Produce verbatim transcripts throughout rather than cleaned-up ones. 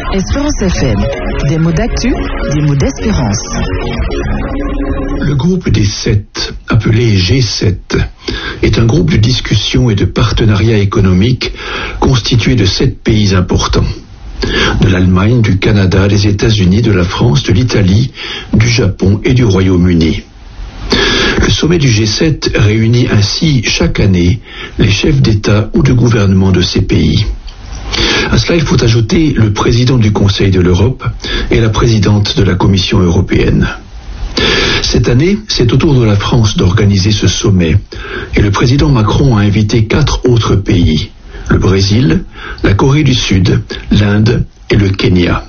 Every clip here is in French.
Espérance F M, des mots d'actu, des mots d'espérance. Le groupe des sept, appelé G sept, est un groupe de discussion et de partenariat économique constitué de sept pays importants. De l'Allemagne, du Canada, des États-Unis, de la France, de l'Italie, du Japon et du Royaume-Uni. Le sommet du G sept réunit ainsi chaque année les chefs d'État ou de gouvernement de ces pays. À cela, il faut ajouter le président du Conseil de l'Europe et la présidente de la Commission européenne. Cette année, c'est au tour de la France d'organiser ce sommet et le président Macron a invité quatre autres pays, le Brésil, la Corée du Sud, l'Inde et le Kenya.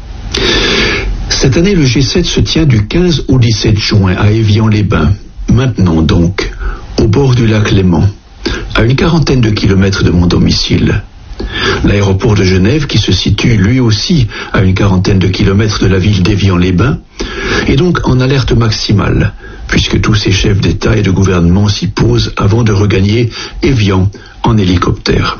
Cette année, le G sept se tient du quinze au dix-sept juin à Évian-les-Bains, maintenant donc, au bord du lac Léman, à une quarantaine de kilomètres de mon domicile. L'aéroport de Genève, qui se situe lui aussi à une quarantaine de kilomètres de la ville d'Évian-les-Bains, est donc en alerte maximale, puisque tous ces chefs d'État et de gouvernement s'y posent avant de regagner Évian en hélicoptère.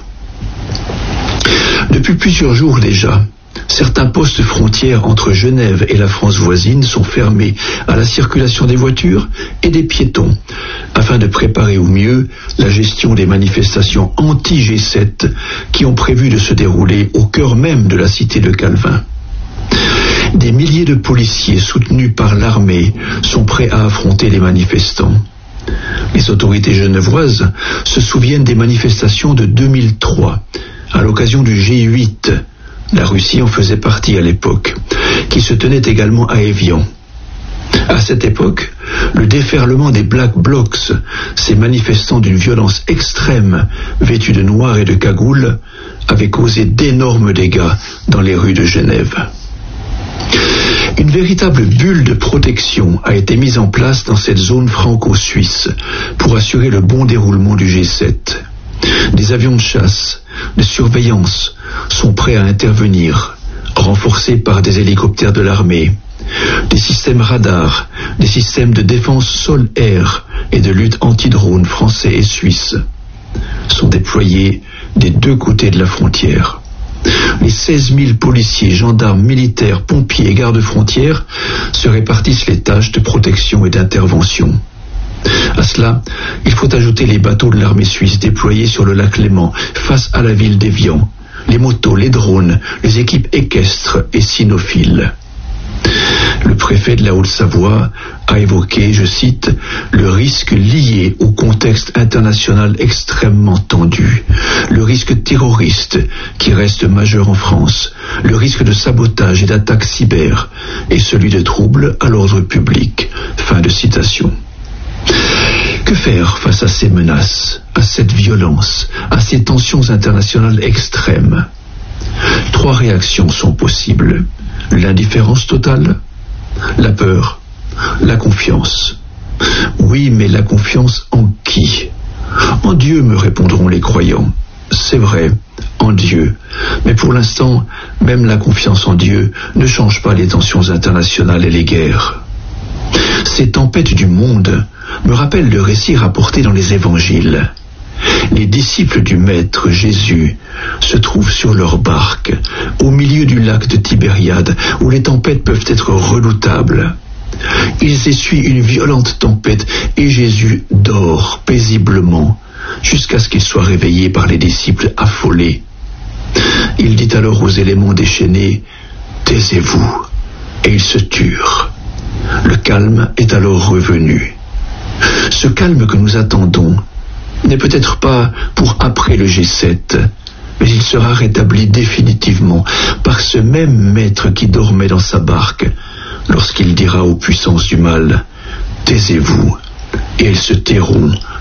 Depuis plusieurs jours déjà, certains postes frontières entre Genève et la France voisine sont fermés à la circulation des voitures et des piétons, afin de préparer au mieux la gestion des manifestations anti-G sept qui ont prévu de se dérouler au cœur même de la cité de Calvin. Des milliers de policiers soutenus par l'armée sont prêts à affronter les manifestants. Les autorités genevoises se souviennent des manifestations de deux mille trois, à l'occasion du G huit, la Russie en faisait partie à l'époque, qui se tenait également à Évian. À cette époque, le déferlement des Black Blocs, ces manifestants d'une violence extrême, vêtus de noir et de cagoule, avait causé d'énormes dégâts dans les rues de Genève. Une véritable bulle de protection a été mise en place dans cette zone franco-suisse pour assurer le bon déroulement du G sept. Des avions de chasse, de surveillance sont prêts à intervenir, renforcés par des hélicoptères de l'armée. Des systèmes radars, des systèmes de défense sol-air et de lutte anti-drone français et suisses sont déployés des deux côtés de la frontière. Les seize mille policiers, gendarmes, militaires, pompiers et gardes-frontières se répartissent les tâches de protection et d'intervention. À cela, il faut ajouter les bateaux de l'armée suisse déployés sur le lac Léman face à la ville d'Évian, les motos, les drones, les équipes équestres et cynophiles. Le préfet de la Haute-Savoie a évoqué, je cite, le risque lié au contexte international extrêmement tendu, le risque terroriste qui reste majeur en France, le risque de sabotage et d'attaque cyber et celui de troubles à l'ordre public. Fin de citation. Que faire face à ces menaces, à cette violence, à ces tensions internationales extrêmes? Trois réactions sont possibles. L'indifférence totale, la peur, la confiance. Oui, mais la confiance en qui? En Dieu, me répondront les croyants. C'est vrai, en Dieu. Mais pour l'instant, même la confiance en Dieu ne change pas les tensions internationales et les guerres. Ces tempêtes du monde me rappellent le récit rapporté dans les évangiles. Les disciples du Maître Jésus se trouvent sur leur barque, au milieu du lac de Tibériade, où les tempêtes peuvent être redoutables. Ils essuient une violente tempête et Jésus dort paisiblement, jusqu'à ce qu'il soit réveillé par les disciples affolés. Il dit alors aux éléments déchaînés, « Taisez-vous » et ils se turent. Le calme est alors revenu. Ce calme que nous attendons n'est peut-être pas pour après le G sept, mais il sera rétabli définitivement par ce même maître qui dormait dans sa barque lorsqu'il dira aux puissances du mal « Taisez-vous » et elles se tairont